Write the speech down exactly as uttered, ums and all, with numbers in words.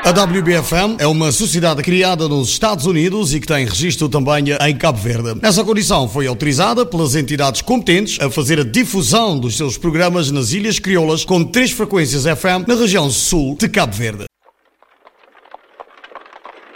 A W B F M é uma sociedade criada nos Estados Unidos e que tem registro também em Cabo Verde. Nessa condição foi autorizada pelas entidades competentes a fazer a difusão dos seus programas nas Ilhas Crioulas com três frequências F M na região sul de Cabo Verde.